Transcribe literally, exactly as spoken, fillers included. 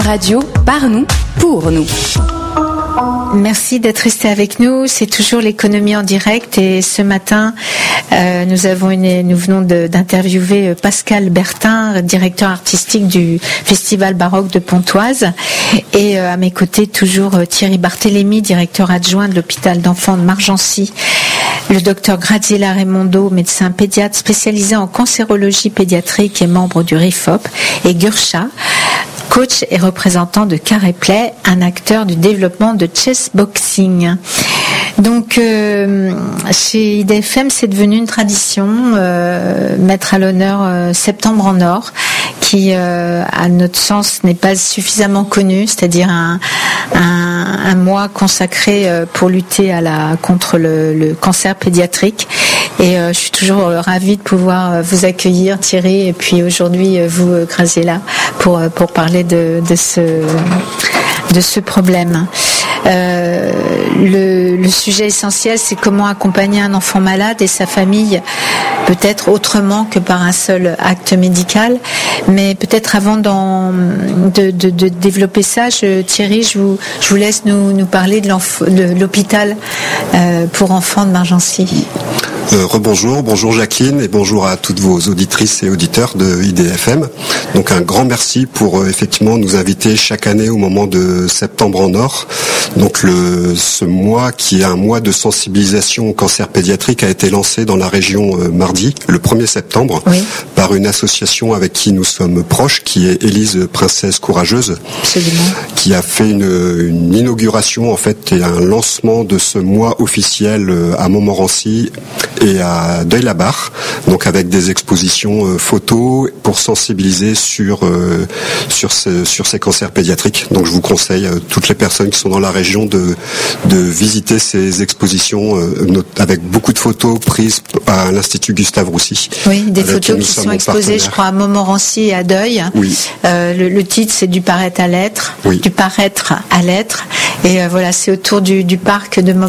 Radio, par nous, pour nous. Merci d'être resté avec nous. C'est toujours l'économie en direct et ce matin, euh, nous avons une, nous venons de, d'interviewer Pascal Bertin, directeur artistique du Festival baroque de Pontoise, et euh, à mes côtés toujours Thierry Barthélémy, directeur adjoint de l'hôpital d'enfants de Margency, le docteur Graziella Raimondo, médecin pédiatre spécialisé en cancérologie pédiatrique et membre du R I F O P, et Gursha, coach et représentant de Carré Play, un acteur du développement de chess boxing. Donc, euh, chez I D F M, c'est devenu une tradition, euh, mettre à l'honneur euh, Septembre en Or, qui, euh, à notre sens, n'est pas suffisamment connu, c'est-à-dire un, un, un mois consacré euh, pour lutter à la, contre le, le cancer pédiatrique. Et euh, je suis toujours euh, ravie de pouvoir euh, vous accueillir, Thierry, et puis aujourd'hui, euh, vous, euh, Graziella, pour, euh, pour parler de, de, ce, de ce problème. Euh, le, le sujet essentiel, c'est comment accompagner un enfant malade et sa famille, peut-être autrement que par un seul acte médical. Mais peut-être avant d'en, de, de, de développer ça, je, Thierry, je vous, je vous laisse nous, nous parler de, de l'hôpital euh, pour enfants de Margency. Euh, rebonjour, bonjour Jacqueline et bonjour à toutes vos auditrices et auditeurs de I D F M. Donc un grand merci pour euh, effectivement nous inviter chaque année au moment de Septembre en Or. Donc le, ce mois qui est un mois de sensibilisation au cancer pédiatrique a été lancé dans la région euh, mardi, le premier septembre, oui, par une association avec qui nous sommes proches, qui est Élise Princesse Courageuse. Absolument. Qui a fait une, une inauguration en fait et un lancement de ce mois officiel euh, à Montmorency et à Deuil-la-Barre, donc avec des expositions euh, photos pour sensibiliser sur euh, sur ce, sur ces cancers pédiatriques. Donc je vous conseille euh, toutes les personnes qui sont dans la région de de visiter ces expositions euh, avec beaucoup de photos prises à l'Institut Gustave Roussy. Oui, des photos qui sont exposées, je crois, à Montmorency et à Deuil. Oui. Euh, le, le titre, c'est du paraître à l'être, oui, du paraître à l'être, et euh, voilà, c'est autour du, du parc de Montmorency.